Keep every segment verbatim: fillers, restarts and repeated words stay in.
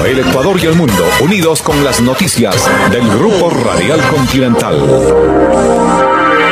El Ecuador y el mundo unidos con las noticias del Grupo Radial Continental.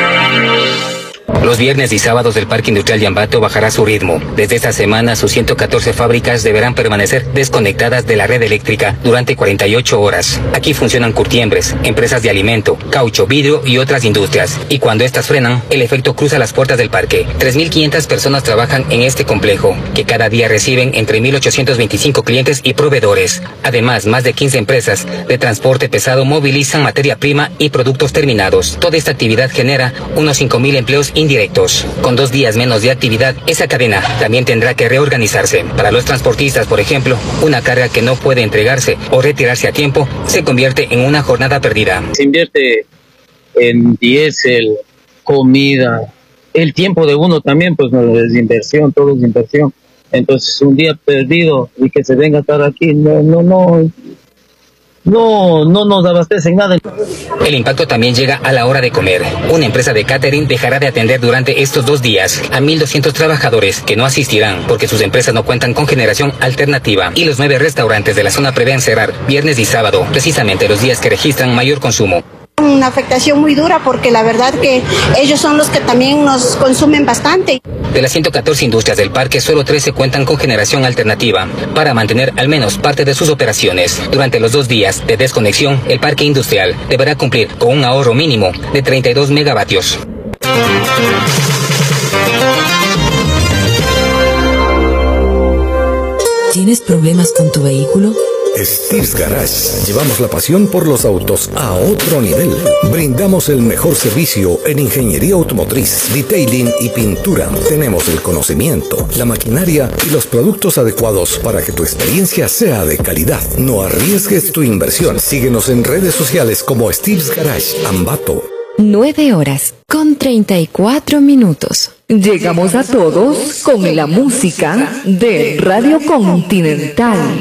Los viernes y sábados el Parque Industrial de Ambato bajará su ritmo. Desde esta semana, sus ciento catorce fábricas deberán permanecer desconectadas de la red eléctrica durante cuarenta y ocho horas. Aquí funcionan curtiembres, empresas de alimento, caucho, vidrio y otras industrias. Y cuando estas frenan, el efecto cruza las puertas del parque. tres mil quinientas personas trabajan en este complejo, que cada día reciben entre mil ochocientos veinticinco clientes y proveedores. Además, más de quince empresas de transporte pesado movilizan materia prima y productos terminados. Toda esta actividad genera unos cinco mil empleos indirectos. Con dos días menos de actividad, esa cadena también tendrá que reorganizarse. Para los transportistas, por ejemplo, una carga que no puede entregarse o retirarse a tiempo se convierte en una jornada perdida. Se invierte en diésel, comida, el tiempo de uno también, pues no es inversión, todo es inversión. Entonces, un día perdido y que se venga a estar aquí, no, no, no. No, no nos abastecen nada. El impacto también llega a la hora de comer. Una empresa de catering dejará de atender durante estos dos días a mil doscientos trabajadores que no asistirán porque sus empresas no cuentan con generación alternativa. Y los nueve restaurantes de la zona prevén cerrar viernes y sábado, precisamente los días que registran mayor consumo. Una afectación muy dura porque la verdad que ellos son los que también nos consumen bastante. De las ciento catorce industrias del parque, solo trece cuentan con generación alternativa para mantener al menos parte de sus operaciones. Durante los dos días de desconexión, el parque industrial deberá cumplir con un ahorro mínimo de treinta y dos megavatios. ¿Tienes problemas con tu vehículo? Steve's Garage. Llevamos la pasión por los autos a otro nivel. Brindamos el mejor servicio en ingeniería automotriz, detailing y pintura. Tenemos el conocimiento, la maquinaria y los productos adecuados para que tu experiencia sea de calidad. No arriesgues tu inversión. Síguenos en redes sociales como Steve's Garage Ambato. nueve horas con treinta y cuatro minutos. Llegamos a todos con la música de Radio Continental.